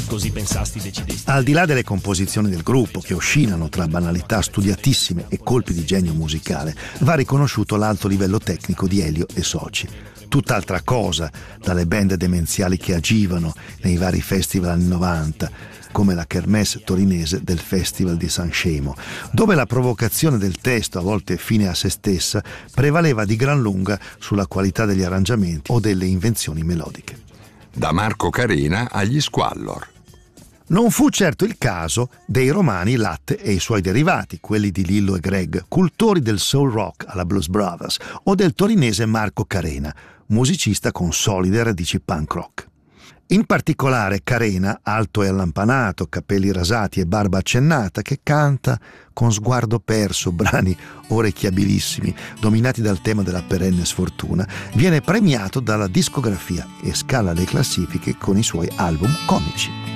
così pensasti, decidesti. Al di là delle composizioni del gruppo, che oscillano tra banalità studiatissime e colpi di genio musicale, va riconosciuto l'alto livello tecnico di Elio e soci. Tutt'altra cosa dalle band demenziali che agivano nei vari festival anni 90, come la kermesse torinese del Festival di San Scemo, dove la provocazione del testo, a volte fine a se stessa, prevaleva di gran lunga sulla qualità degli arrangiamenti o delle invenzioni melodiche. Da Marco Carena agli Squallor. Non fu certo il caso dei romani Latte e i suoi derivati, quelli di Lillo e Greg, cultori del soul rock alla Blues Brothers, o del torinese Marco Carena, musicista con solide radici punk rock. In particolare Carena, alto e allampanato, capelli rasati e barba accennata, che canta con sguardo perso brani orecchiabilissimi, dominati dal tema della perenne sfortuna, viene premiato dalla discografia e scala le classifiche con i suoi album comici.